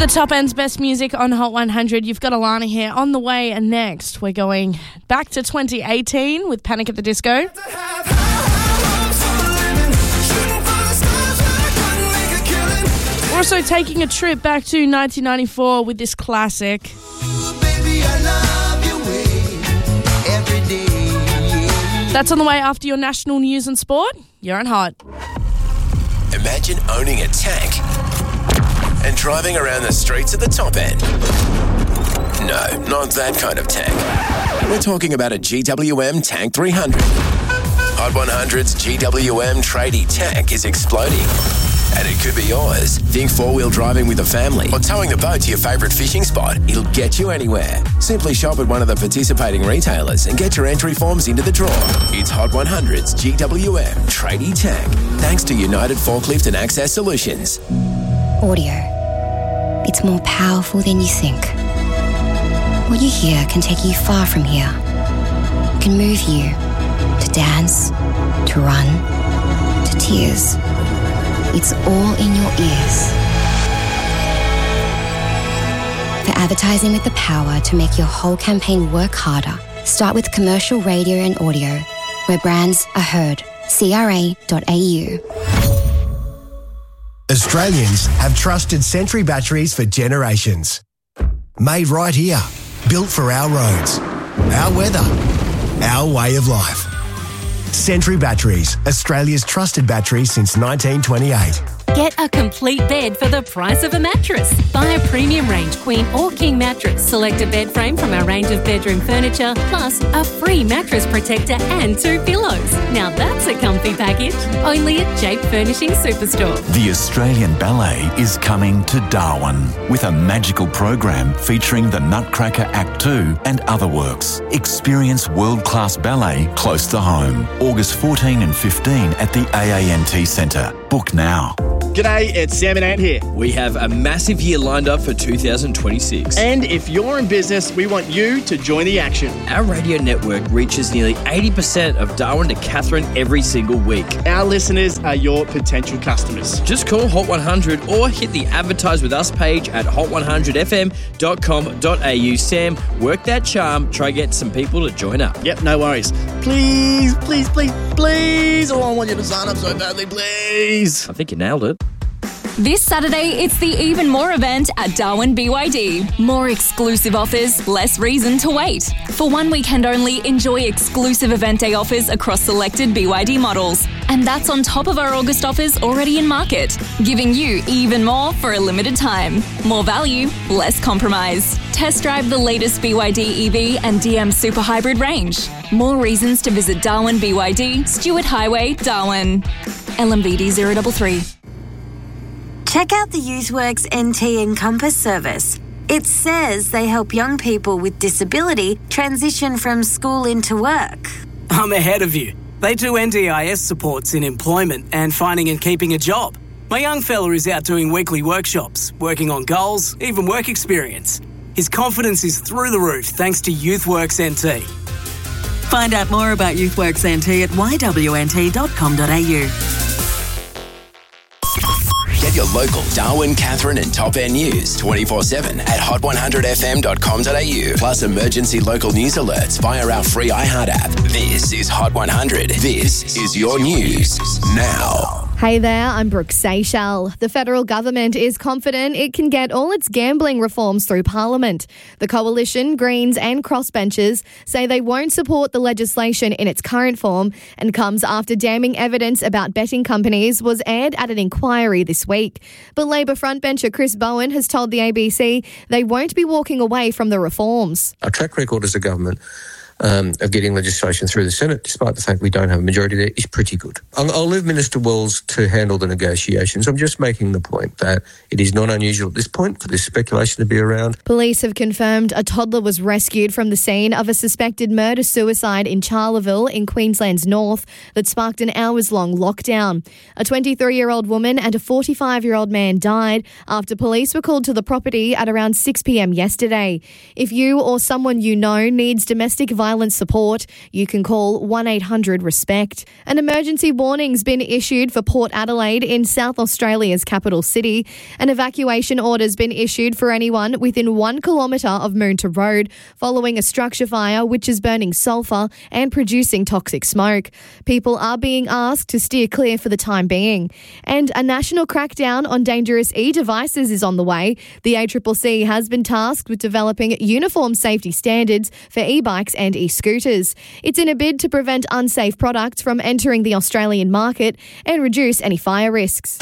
The top end's best music on Hot 100. You've got Alana here on the way, and next we're going back to 2018 with Panic at the Disco. We're also taking a trip back to 1994 with this classic. That's on the way after your national news and sport. You're on Hot. Imagine owning a tank and driving around the streets of the top end. No, not that kind of tank. We're talking about a GWM Tank 300. Hot 100's GWM tradie tank is exploding. And it could be yours. Think four-wheel driving with a family or towing the boat to your favourite fishing spot. It'll get you anywhere. Simply shop at one of the participating retailers and get your entry forms into the draw. It's Hot 100's GWM tradie tank. Thanks to United Forklift and Access Solutions. Audio. It's more powerful than you think. What you hear can take you far from here. It can move you to dance, to run, to tears. It's all in your ears. For advertising with the power to make your whole campaign work harder, start with commercial radio and audio, where brands are heard. CRA.au. Australians have trusted Sentry batteries for generations. Made right here, built for our roads, our weather, our way of life. Sentry Batteries, Australia's trusted battery since 1928. Get a complete bed for the price of a mattress. Buy a premium range queen or king mattress. Select a bed frame from our range of bedroom furniture, plus a free mattress protector and 2 pillows. Now that's a comfy package. Only at Jape Furnishing Superstore. The Australian Ballet is coming to Darwin with a magical program featuring the Nutcracker Act 2 and other works. Experience world-class ballet close to home. August 14 and 15 at the AANT Centre. Book now. G'day, it's Sam and Ant here. We have a massive year lined up for 2026. And if you're in business, we want you to join the action. Our radio network reaches nearly 80% of Darwin to Katherine every single week. Our listeners are your potential customers. Just call Hot 100 or hit the Advertise With Us page at hot100fm.com.au. Sam, work that charm. Try get some people to join up. Yep, no worries. Please, please, please, please. Oh, I want you to sign up so badly, please. I think you nailed it. This Saturday, it's the Even More event at Darwin BYD. More exclusive offers, less reason to wait. For one weekend only, enjoy exclusive event day offers across selected BYD models. And that's on top of our August offers already in market, giving you even more for a limited time. More value, less compromise. Test drive the latest BYD EV and DM Super Hybrid range. More reasons to visit Darwin BYD, Stewart Highway, Darwin. LMVD 033. Check out the YouthWorks NT Encompass service. It says they help young people with disability transition from school into work. I'm ahead of you. They do NDIS supports in employment and finding and keeping a job. My young fella is out doing weekly workshops, working on goals, even work experience. His confidence is through the roof thanks to YouthWorks NT. Find out more about YouthWorks NT at yWNT.com.au. Get your local Darwin, Katherine and Top End news 24/7 at hot100fm.com.au. Plus emergency local news alerts via our free iHeart app. This is Hot 100. This is your news now. Hey there, I'm Brooke Seychelles. The federal government is confident it can get all its gambling reforms through Parliament. The Coalition, Greens and crossbenchers say they won't support the legislation in its current form and comes after damning evidence about betting companies was aired at an inquiry this week. But Labor frontbencher Chris Bowen has told the ABC they won't be walking away from the reforms. Our track record as a government of getting legislation through the Senate, despite the fact we don't have a majority there, is pretty good. I'll leave Minister Wells to handle the negotiations. I'm just making the point that it is not unusual at this point for this speculation to be around. Police have confirmed a toddler was rescued from the scene of a suspected murder-suicide in Charleville in Queensland's north that sparked an hours-long lockdown. A 23-year-old woman and a 45-year-old man died after police were called to the property at around 6 p.m. yesterday. If you or someone you know needs domestic violence violence support, you can call 1-800-RESPECT. An emergency warning's been issued for Port Adelaide in South Australia's capital city. An evacuation order's been issued for anyone within 1 kilometre of Moonta Road following a structure fire which is burning sulphur and producing toxic smoke. People are being asked to steer clear for the time being. And a national crackdown on dangerous e-devices is on the way. The ACCC has been tasked with developing uniform safety standards for e-bikes and e-scooters. It's in a bid to prevent unsafe products from entering the Australian market and reduce any fire risks.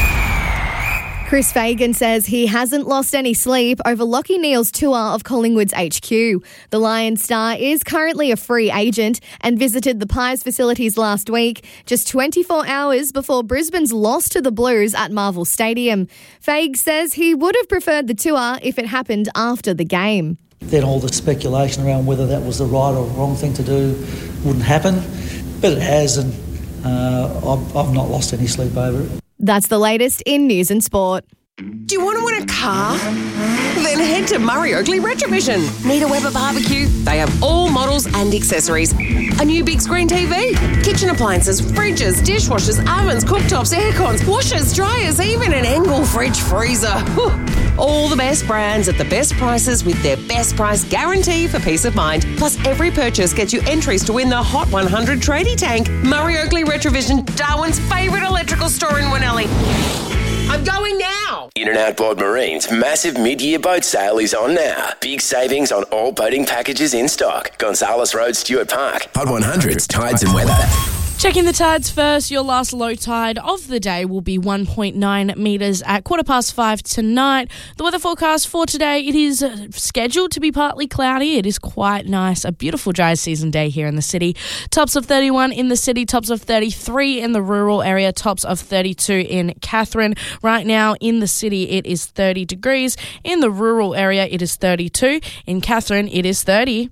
Chris Fagan says he hasn't lost any sleep over Lachie Neale's tour of Collingwood's HQ. The Lion star is currently a free agent and visited the Pies facilities last week, just 24 hours before Brisbane's loss to the Blues at Marvel Stadium. Fagan says he would have preferred the tour if it happened after the game. Then all the speculation around whether that was the right or wrong thing to do wouldn't happen, but it has, and I've not lost any sleep over it. That's the latest in news and sport. Do you want to win a car? Then head to Murray Oakley Retrovision. Need a Weber barbecue? They have all models and accessories. A new big screen TV, kitchen appliances, fridges, dishwashers, ovens, cooktops, aircons, washers, dryers, even an Engel fridge freezer. All the best brands at the best prices with their best price guarantee for peace of mind. Plus, every purchase gets you entries to win the Hot 100 tradie tank. Murray Oakley Retrovision, Darwin's favourite electrical store in Winnelly. I'm going now. In and Outboard Marine's massive mid-year boat sale is on now. Big savings on all boating packages in stock. Gonzales Road, Stuart Park. Hot 100's Tides and Weather. Checking the tides first, your last low tide of the day will be 1.9 metres at 5:15 tonight. The weather forecast for today, it is scheduled to be partly cloudy. It is quite nice, a beautiful dry season day here in the city. Tops of 31 in the city, tops of 33 in the rural area, tops of 32 in Katherine. Right now in the city, it is 30 degrees. In the rural area, it is 32. In Katherine, it is 30.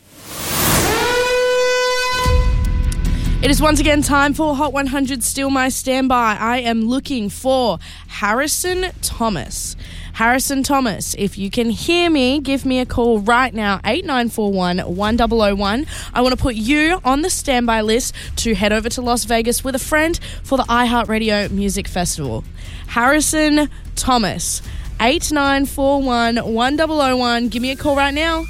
It is once again time for Hot 100 Still My Standby. I am looking for Harrison Thomas. Harrison Thomas, if you can hear me, give me a call right now, 8941 1001. I want to put you on the standby list to head over to Las Vegas with a friend for the iHeartRadio Music Festival. Harrison Thomas, 8941 1001. Give me a call right now.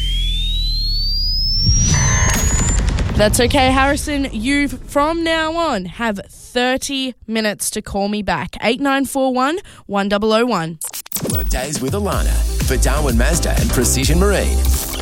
That's okay, Harrison. You, from now on, have 30 minutes to call me back. 8941 1001. Workdays with Alana for Darwin Mazda and Precision Marine.